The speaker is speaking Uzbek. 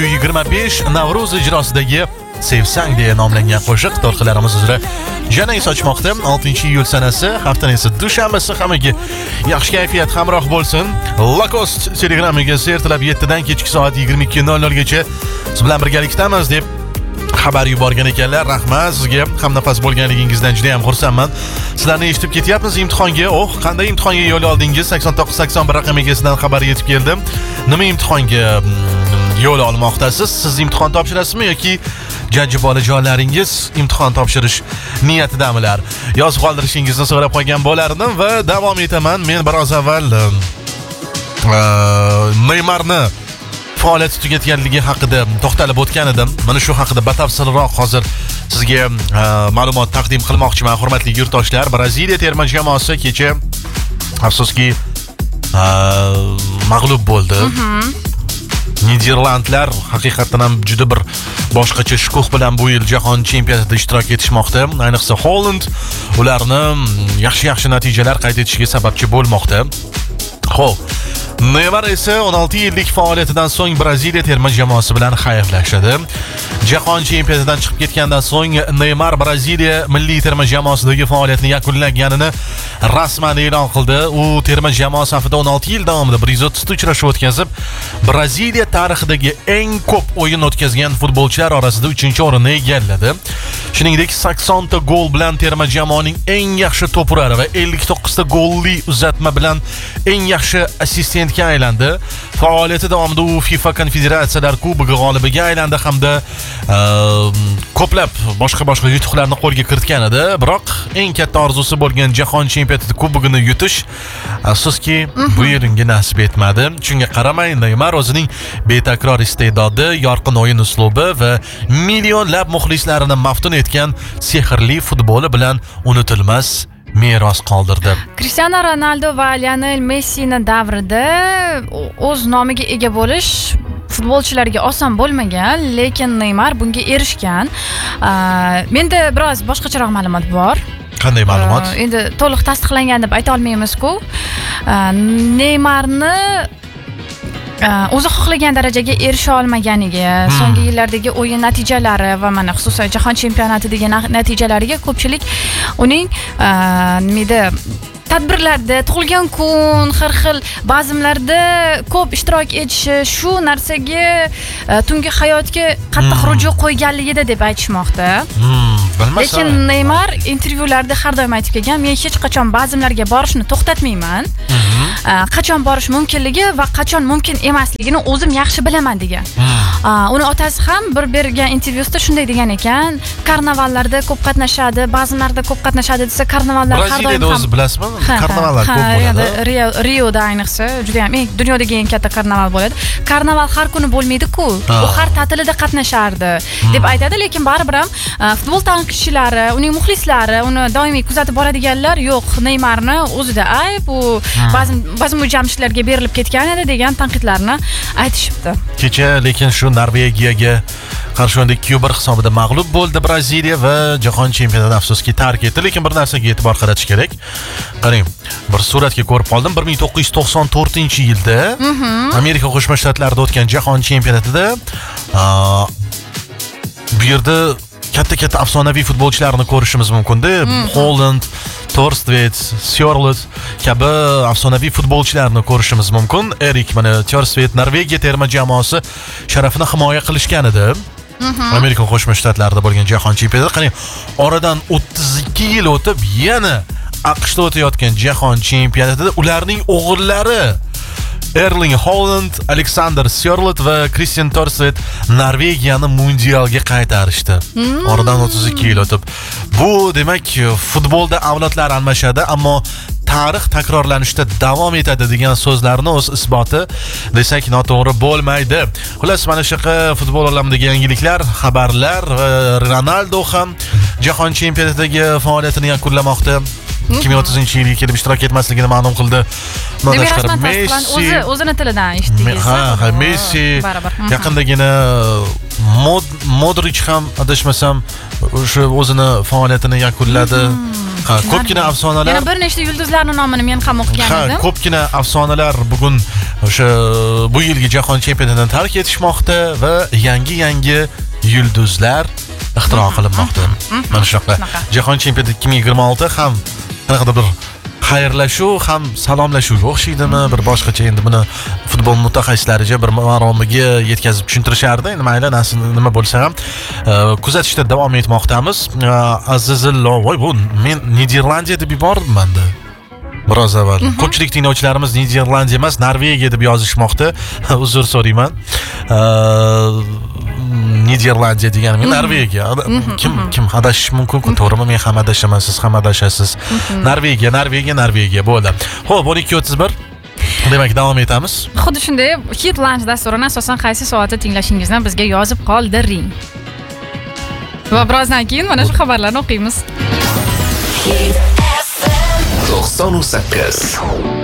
25 Navruz ijrosidagi Sevsang deya nomlangan qo'shiq to'lqinlarimiz uzra yana sochmoqda. 6-iyul sanasi, haftaning esa dushanbasi, hammaga yaxshi kayfiyat hamroh bo'lsin. Lacoste Telegram'iga ertalab 7 dan kechki soat 22:00 gacha siz bilan birgalikdamiz deb xabar yuborgan ekanlar. Rahmat sizga, hamnafas bo'lganligingizdan juda ham xursandman. Sizlarni eshitib ketyapmiz imtihonga. Qanday imtihonga yo'l oldingiz? 8981 raqam egasidan xabar yetib keldi. Nima imtihonga yo'l olmoqdasiz? Siz imtihon topshirasizmi yoki jajji bolajonlaringiz imtihon topshirish niyatidamilar? Yozib qoldirishingizni so'rab qolgan bo'lardim va davom etaman. Men biroz avval Neymarni faoliyati tugatganligi haqida to'xtalib o'tgan edim. Mana shu haqida batafsilroq hozir sizga ma'lumot taqdim qilmoqchiman, hurmatli yurtdoshlar. Braziliya terma jamoasi kecha afsuski mag'lub bo'ldi. Niderlandlar haqiqatan ham juda bir boshqacha shukuh bilan bu yil jahon chempionatida ishtirok etishmoqda. Ayniqsa Holland ularni yaxshi natijalar qayd etishiga sababchi bo'lmoqda. Xo'p, Neymar esa 16 yillik faoliyatidan so'ng Braziliya terma jamoasi bilan xayrlashadi. Jahon chempionatidan chiqib ketgandan so'ng Neymar Braziliya milliy terma jamoasidagi faoliyatini yakunlaganini rasman e'lon qildi. U terma jamoa safida 16 yil davomida 130 ta uchrashuv o'tkazib, Braziliya tarixidagi eng ko'p o'yin o'tkazgan futbolchilar orasida 3-o'rinni egalladi. Shuningdek, 80 ta gol bilan terma jamoaning eng yaxshi to'p urari va 59 ta golli uzatma bilan eng yaxshi assistentga aylandi. Faoliyati davomida u FIFA Konfederatsiyalar Kubogi g'olibiga aylandi hamda ko'plab boshqa yutuqlarni qo'lga kiritgan edi. Biroq eng katta orzusi bo'lgan jahon chempionati kubogini yutish afsuski bu yil unga nasib etmadi. Shunga qaramay, Neymar o'zining betakror iste'dodi, yorqin o'yin uslubi va millionlab muxlislarini maftun etgan sehrli futboli bilan unutilmas meros qoldirdi. Cristiano Ronaldo va Lionel Messini davrida o'z nomiga ega bo'lish futbolchilarga oson bo'lmagan, lekin Neymar bunga erishgan. Menda biroz boshqacharoq ma'lumot bor. Qanday ma'lumot? Endi to'liq tasdiqlangan deb ayta olmaymiz-ku. Neymarni o'zi xohlagan darajaga erisha olmaganiga, so'nggi yillardagi o'yin natijalari va mana xususan jahon chempionatidagi natijalariga ko'pchilik uning tadbirlarda, tug'ilgan kun, har xil bazmlarda ko'p ishtirok etishi shu narsaga tungi hayotga qattiq ruju qo'yganligida deb aytishmoqda. Lekin Neymar intervyularda har doim aytib kelgan, men hech qachon bazmlarga borishni to'xtatmayman. Qachon borish mumkinligi va qachon mumkin emasligini o'zim yaxshi bilaman degan. Uni otasi ham bir bergan intervyusida shunday degan ekan, karnavallarda ko'p qatnashadi, bazmlarda ko'p qatnashadi desa, karnavallar har doim Braziliyada o'zi bilasizmi? Karnavallar ko'p bo'ladi. Rioda ayniqsa juda ham dunyodagi eng katta karnaval bo'ladi. Karnaval har kuni bo'lmaydi-ku. U har ta'tilida qatnashardi deb aytadi, lekin baribir ham futbol tanqidchilari, uning muxlislari, uni doimiy kuzatib boradiganlar yo'q, Neymarni o'zida ayb, u ba'zi mujamishlarga berilib ketgan edi degan tanqidlarni aytishibdi. Kecha lekin shu Norvegiyaga qarshi 2-1 hisobida mag'lub bo'ldi Braziliya va jahon chempionatini afsuski tark etdi. Lekin bir narsaga e'tibor qaratish kerak. Qarang, bir suratga ko'rib qoldim. 1994-yilda Amerika Qo'shma Shtatlarida o'tgan jahon chempionatida bu yerda katta afsonaviy futbolchilarni ko'rishimiz mumkin-da. Holland, Torstvedt, Sörloth kabi afsonaviy futbolchilarni ko'rishimiz mumkin. Erik mana Torstvedt Norvegiya terma jamoasi sharafini himoya qilishgan edi. Amerika Qo'shma Shtatlarida bo'lgan jahon chempionati. Qarang, oradan 32 yil o'tib yana AQShda o'tayotgan jahon chempionatida ularning o'g'illari Erling Haaland, Alexander Sörloth va Christian Torstvedt Norvegiyani mundialga qaytarishdi. Oradan 32 yil o'tib. Bu demak, futbolda avlodlar almashadi, ammo tarix takrorlanishda davom etadi degan so'zlarni o'z isboti desak noto'g'ri bo'lmaydi. Xullas, mana shunaqa futbol olamidagi yangiliklar, xabarlar. Ronaldo ham jahon chempionatidagi faoliyatini yakunlamoqda. 2030-yilga kelib ishtirok etmasligini ma'lum qildi. Bundan tashqari Messi o'zini tilidan eshitdingiz. Messi yaqindagina Modric ham adashmasam o'sha o'zini faoliyatini yakunladi. Ha, ko'pgina afsonalar. Yana bir nechta yulduzlarning nomini men ham o'qigan edim. Ha, ko'pgina afsonalar bugun o'sha bu yilgi jahon chempionatidan tark etishmoqda va yangi yulduzlar ixtiro qilinmoqda. Mana shunaqa. Jahon chempionati 2026 ham qanaqadir bir xayrlashuv ham salomlashuvga o'xshaydimi, bir boshqacha endi buni futbol mutaxassislariga bir maromiga yetkazib tushuntirishardi. Endi mayli nima bo'lsa ham kuzatishda davom etmoqdamiz. Azizillo, voy bu men Niderlandiya deb yubordim-da. Biroz avval. Ko'pchilik tinglovchilarimiz Niderlandiya emas, Norvegiya deb yozishmoqda. Uzr so'rayman. Niderlandiya deganim Norvegiya. Kim adashish mumkin-ku, to'g'rimi? Men ham adashaman, siz ham adashasiz. Norvegiya bo'ldi. Xo'p, 12:31. Demak, davom etamiz. Xuddi shunday Hit Lunch dasturini asosan qaysi soatda tinglashingizni bizga yozib qoldiring. Va birozdan keyin mana shu xabarlarni o'qiymiz. 98